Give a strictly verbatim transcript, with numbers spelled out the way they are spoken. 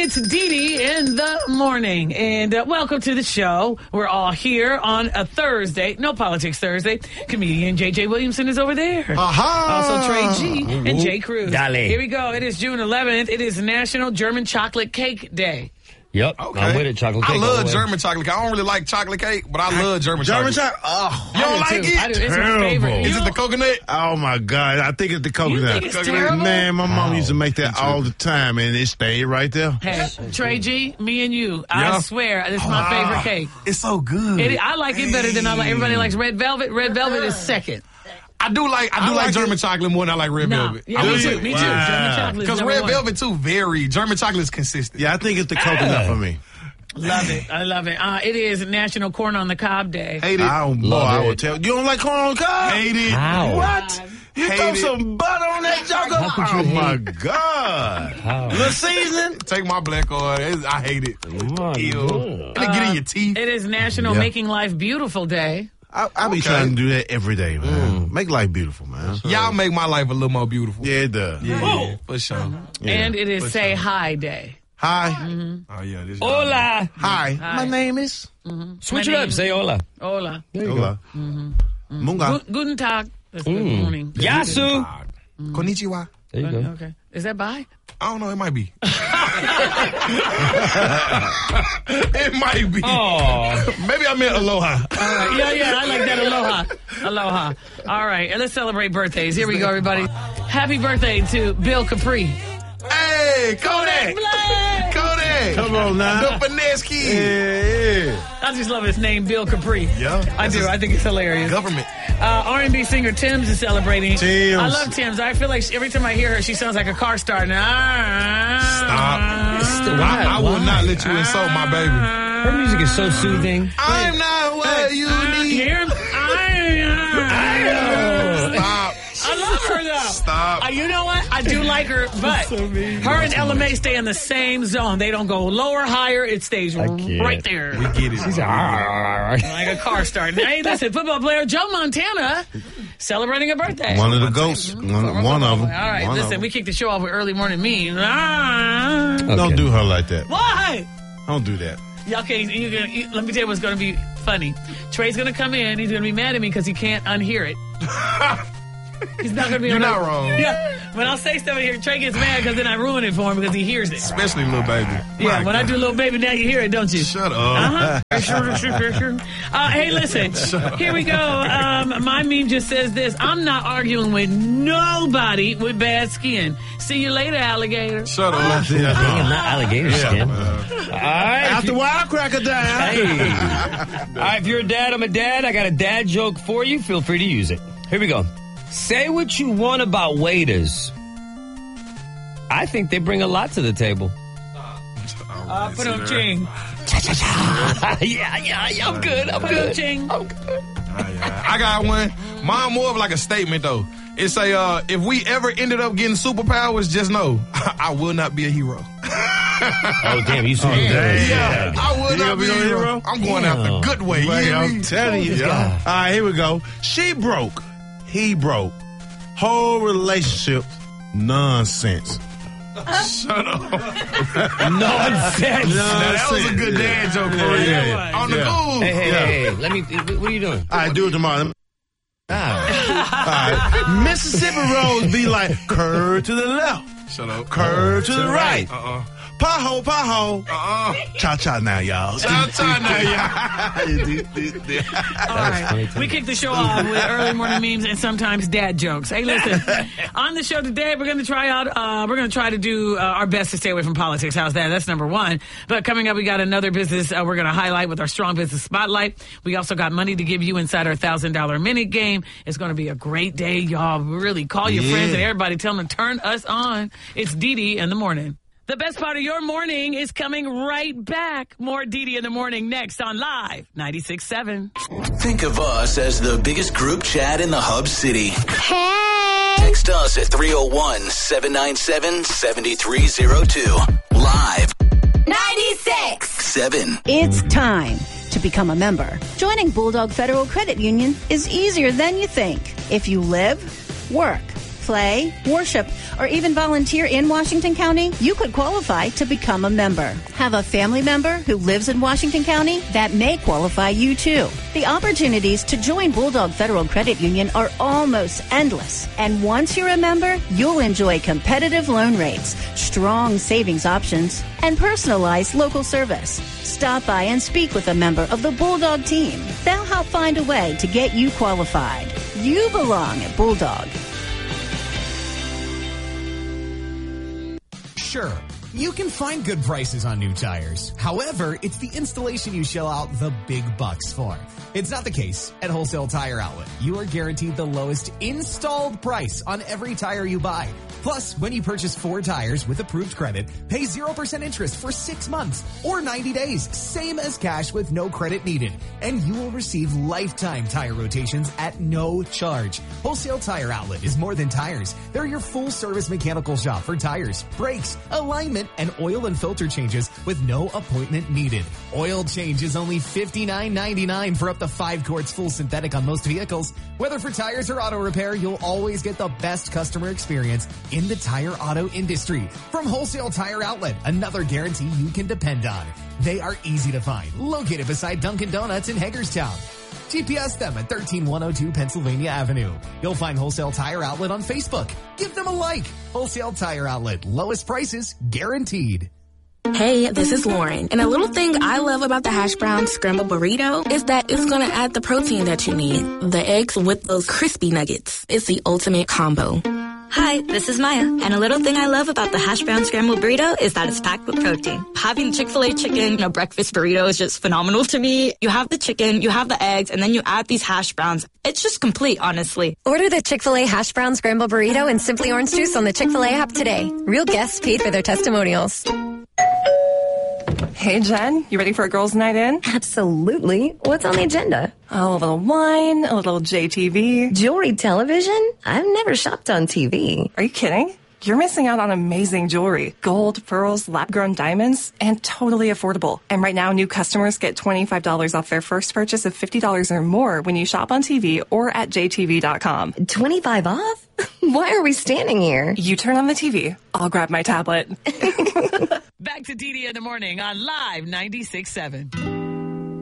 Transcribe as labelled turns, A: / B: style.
A: It's Dee Dee in the morning, and uh, welcome to the show. We're all here on a Thursday, no politics Thursday. Comedian J J Williamson is over there.
B: Aha!
A: Also Trey G and Jay Cruz.
C: Dale.
A: Here we go. It is June eleventh. It is National German Chocolate Cake Day.
C: Yep,
B: Okay.
C: I'm with it. Chocolate cake.
B: I
C: all the
B: love
C: way.
B: German chocolate cake. I don't really like chocolate cake, but I love German,
D: German
B: chocolate.
D: chocolate? Oh,
B: You don't
A: I do
B: like
A: too.
B: it?
A: I do. It's my
D: Terrible.
A: favorite.
B: Is
A: You
B: it the
A: don't-
B: coconut?
D: oh my God. I think it's the
A: You
D: coconut.
A: think it's
B: Coconut.
A: terrible?
D: Man, my mom
C: Wow.
D: used to make that all the time, and it stayed right there.
A: Hey, Trey G, me and you. I
B: Yeah.
A: swear, this is my favorite cake.
B: It's so good.
A: It, I like it better than I like. Everybody likes red velvet. Red velvet is second.
B: I do like I do
D: I
B: like,
D: like
B: German
D: it.
B: chocolate more than I like red
A: No,
B: velvet.
A: yeah,
B: I
A: me
B: will
A: too.
B: say-
A: Me too.
D: Wow.
A: German chocolate is
B: Because
A: number
B: red
A: one.
B: velvet too vary. German chocolate is consistent.
D: Yeah, I think it's the coconut for me.
A: Love it. I love it. Uh, it is National Corn on the Cob Day.
B: Hate it.
D: I don't, boy,
C: Love
D: I
C: it.
D: would tell you. don't like corn on the cob?
B: Hate it.
C: How?
D: What? You
B: Hate
D: throw
B: it.
D: some butter on that joker?
C: How could you
D: Oh, my
C: hate-
D: God.
C: How?
D: Little seasoning?
B: Take my black oil. It's- I hate it.
C: My
B: Ew.
C: God.
B: And it get in your teeth.
A: It is National
D: Yeah.
A: Making Life Beautiful Day.
D: I, I be
B: Okay.
D: trying to do that every day, man. Make life beautiful, man.
B: Y'all make my life a little more beautiful.
D: Yeah, it does.
B: Yeah, for sure.
D: Yeah.
A: And it is Say Hi Day.
D: Hi.
B: Oh yeah, this
C: Hola.
D: Hi. My name is...
C: Switch
A: My
C: it
A: name-
C: up. Say hola.
A: Hola.
C: There you
D: Hola. Munga.
A: Gu- Guten Tag. That's good morning.
C: go. Yasu.
B: Konnichiwa.
C: There you go.
A: Okay. Is that bye?
B: I don't know. It might be. It might be.
C: Oh.
B: Maybe I meant aloha.
A: All right. Yeah, yeah. I like that. Aloha. Aloha. All right. And let's celebrate birthdays. Here we go, everybody. Happy birthday to Bill Capri.
B: Hey, Kodak.
A: Blake!
B: Kodak.
D: Come on now.
B: The finesse kid.
D: Yeah, yeah.
A: I just love his name, Bill Capri.
B: Yeah.
A: I do. I think it's hilarious.
B: Government.
A: Uh, R and B singer Tim's is celebrating.
D: Tim's.
A: I love Tim's. I feel like every time I hear her, she sounds like a car starting.
B: Stop.
A: Stop.
C: Why?
B: I, I will
C: Why?
B: not let you insult my baby.
C: Her music is so soothing.
B: I'm not what you need.
A: Hear?
B: Stop.
A: I love her though.
B: Stop.
A: Uh, you know what? I do like her, but her and Ella May stay in the same zone. They don't go lower, higher. It stays
C: can't.
A: right there.
B: We get it.
C: She's like,
A: Like a car starting. Hey, listen, football player Joe Montana celebrating a birthday.
D: One of the ghosts. One, one of them.
A: All right,
D: One of
A: listen,
D: them.
A: we kicked the show off with early morning memes. Ah.
C: Okay.
D: Don't do her like that.
A: Why?
D: Don't do that.
A: Yeah, okay, you gonna, you, let me tell you what's going to be funny. Trey's going to come in. He's going to be mad at me because he can't unhear it. He's not going to be
B: You're
A: able to-
B: not wrong.
A: Yeah, when I'll say stuff in here, Trey gets mad because then I ruin it for him because he hears it.
B: Especially little baby.
A: Yeah,
B: My
A: when I
B: God.
A: do Little Baby, now you hear it, don't you?
B: Shut up.
A: Uh-huh. Sure, sure, sure, sure. Uh, hey, listen. Here we go. Um, my meme just says this. I'm not arguing with nobody with bad skin. See you later, alligator.
B: Shut up.
D: See, that's
C: Damn,
D: wrong.
C: not alligator skin. All right.
D: After Wild Cracker down.
C: Hey. All right, if you're a dad, I'm a dad. I got a dad joke for you. Feel free to use it. Here we go. Say what you want about waiters. I think they bring a lot to the table.
A: Uh, put on ching.
C: yeah, yeah, yeah, I'm good. I'm
A: Put on
C: good.
A: ching.
C: I'm good.
B: I got one. Mine more of like a statement though. It's a uh, if we ever ended up getting superpowers, just know I will not be a hero.
C: Oh, damn, you super
B: Yeah, I will
D: You
B: not
D: gonna
B: be
D: be
B: a
D: no
B: hero.
D: hero?
B: I'm going
C: Damn.
B: out the good way. You
D: Right,
B: hear
D: I'm
B: me?
D: telling you.
C: Yeah.
D: All right, here we go. She broke. He broke. Whole relationship nonsense.
B: Shut up.
C: Nonsense.
B: Now, that was a good dad joke for you.
D: Yeah, yeah,
B: On the
D: yeah.
B: cool.
C: Hey, hey,
D: Yeah.
C: hey, hey, let me, what are you doing?
D: All right, do it tomorrow.
C: Ah.
D: All right. Mississippi roads be like curve to the left,
B: Shut up.
D: curve to the right.
B: Uh-uh.
D: Pothole, pothole.
B: Uh-uh.
D: Cha-cha now, y'all.
B: Cha-cha now,
A: All right.
C: funny, too.
A: We kick the show off with early morning memes and sometimes dad jokes. Hey, listen. On the show today, we're going to try out. Uh, we're going to try to do uh, our best to stay away from politics. How's that? That's number one. But coming up, we got another business uh, we're going to highlight with our strong business spotlight. We also got money to give you inside our thousand dollar minute game. It's going to be a great day, y'all. Really call your
D: Yeah.
A: friends and everybody. Tell them to turn us on. It's Dee Dee in the morning. The best part of your morning is coming right back. More Dee Dee in the morning next on Live ninety-six point seven.
E: Think of us as the biggest group chat in the Hub City.
F: Hey!
E: Text us at three oh one, seven nine seven, seven three oh two. Live
F: ninety-six!
E: seven.
G: It's time to become a member. Joining Bulldog Federal Credit Union is easier than you think. If you live, work, play, worship, or even volunteer in Washington County, you could qualify to become a member. Have a family member who lives in Washington County? That may qualify you too. The opportunities to join Bulldog Federal Credit Union are almost endless. And once you're a member, you'll enjoy competitive loan rates, strong savings options, and personalized local service. Stop by and speak with a member of the Bulldog team. They'll help find a way to get you qualified. You belong at Bulldog.
H: Sure, you can find good prices on new tires. However, it's the installation you shell out the big bucks for. It's not the case at Wholesale Tire Outlet. You are guaranteed the lowest installed price on every tire you buy. Plus, when you purchase four tires with approved credit, pay zero percent interest for six months or ninety days, same as cash with no credit needed. And you will receive lifetime tire rotations at no charge. Wholesale Tire Outlet is more than tires. They're your full-service mechanical shop for tires, brakes, alignment, and oil and filter changes with no appointment needed. Oil change is only fifty-nine ninety-nine for up to five quarts full synthetic on most vehicles. Whether for tires or auto repair, you'll always get the best customer experience in the tire auto industry. From Wholesale Tire Outlet, another guarantee you can depend on. They are easy to find, located beside Dunkin' Donuts in Hagerstown. G P S them at one three one oh two Pennsylvania Avenue. You'll find Wholesale Tire Outlet on Facebook. Give them a like. Wholesale Tire Outlet. Lowest prices guaranteed.
I: Hey, this is Lauren. And a little thing I love about the hash brown scrambled burrito is that it's going to add the protein that you need. The eggs with those crispy nuggets. It's the ultimate combo.
J: Hi, this is Maya. And a little thing I love about the hash brown scrambled burrito is that it's packed with protein. Having Chick-fil-A chicken in a breakfast burrito is just phenomenal to me. You have the chicken, you have the eggs, and then you add these hash browns. It's just complete, honestly.
K: Order the Chick-fil-A hash brown scrambled burrito and Simply Orange Juice on the Chick-fil-A app today. Real guests paid for their testimonials.
L: Hey, Jen, you ready for a girls' night in?
M: Absolutely. What's on the agenda?
L: Oh, a little wine, a little J T V.
M: Jewelry television? I've never shopped on T V.
L: Are you kidding? You're missing out on amazing jewelry. Gold, pearls, lab-grown diamonds, and totally affordable. And right now, new customers get twenty-five dollars off their first purchase of fifty dollars or more when you shop on T V or at J T V dot com.
M: twenty-five off? Why are we standing here?
L: You turn on the T V. I'll grab my tablet.
A: Back to D D in the morning on Live ninety-six point seven.